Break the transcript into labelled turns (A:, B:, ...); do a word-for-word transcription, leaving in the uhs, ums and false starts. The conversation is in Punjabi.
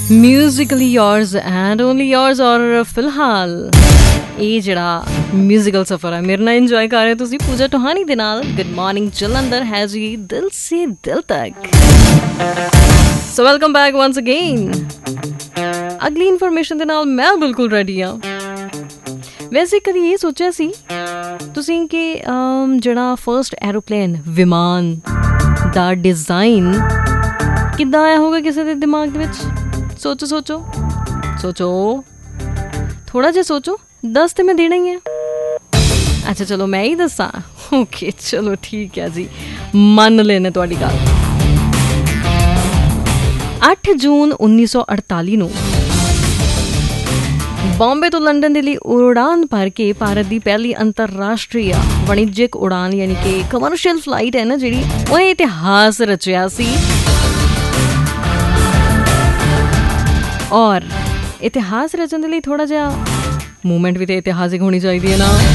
A: Musically yours and only yours. और फिलहाल ਇਹ ਜਿਹੜਾ ਮਿਊਜ਼ੀਕਲ ਸਫ਼ਰ ਹੈ ਮੇਰੇ ਨਾਲ ਇੰਜੋਏ ਕਰ ਰਹੇ ਤੁਸੀਂ ਪੂਜਾ ਟੋਹਾਨੀ ਦੇ ਨਾਲ। ਗੁੱਡ ਮਾਰਨਿੰਗ ਜਲੰਧਰ ਹੈ ਜੀ ਦਿਲ ਸੇ ਦਿਲ ਤੱਕ। ਸੋ ਵੈਲਕਮ ਬੈਕ ਵੰਸ ਅਗੇਨ। ਅਗਲੀ ਇਨਫੋਰਮੇਸ਼ਨ ਦੇ ਨਾਲ ਮੈਂ ਬਿਲਕੁਲ ਰੈਡੀ ਹਾਂ। ਵੈਸੇ ਕਦੀ ਇਹ ਸੋਚਿਆ ਸੀ ਤੁਸੀਂ ਕਿ ਜਿਹੜਾ ਫਸਟ ਐਰੋਪਲੇਨ ਵਿਮਾਨ ਦਾ ਡਿਜ਼ਾਈਨ ਕਿੱਦਾਂ ਆਇਆ ਹੋਊਗਾ ਕਿਸੇ ਦੇ ਦਿਮਾਗ ਦੇ ਵਿੱਚ? ਸੋਚੋ ਸੋਚੋ ਸੋਚੋ ਥੋੜ੍ਹਾ ਜਿਹਾ ਸੋਚੋ। ਦੱਸ ਤੇ ਮੈਂ ਦੇਣਾ ਹੀ ਹੈ। ਅੱਛਾ ਚਲੋ ਮੈਂ ਹੀ ਦੱਸਾਂ। ਓਕੇ ਚਲੋ ਠੀਕ ਹੈ ਜੀ, ਮੰਨ ਲੈਣਾ ਤੁਹਾਡੀ ਗੱਲ। ਅੱਠ ਜੂਨ ਉੱਨੀ ਸੌ ਅੜਤਾਲੀ ਨੂੰ ਬੰਬੇ ਤੋਂ ਲੰਡਨ ਦੇ ਲਈ ਉਡਾਨ ਭਰ ਕੇ ਭਾਰਤ ਦੀ ਪਹਿਲੀ ਅੰਤਰਰਾਸ਼ਟਰੀ ਵਾਣਿਜਿਕ ਉਡਾਨ ਯਾਨੀ ਕਿ ਕਮਰਸ਼ੀਅਲ ਫਲਾਈਟ ਹੈ ਨਾ ਜਿਹੜੀ, ਉਹਨੇ ਇਤਿਹਾਸ ਰਚਿਆ ਸੀ। ਔਰ ਇਤਿਹਾਸ ਰਚਣ ਦੇ ਲਈ ਥੋੜ੍ਹਾ ਜਿਹਾ ਮੂਵਮੈਂਟ ਵੀ ਤਾਂ ਇਤਿਹਾਸਿਕ ਹੋਣੀ ਚਾਹੀਦੀ ਹੈ ਨਾ।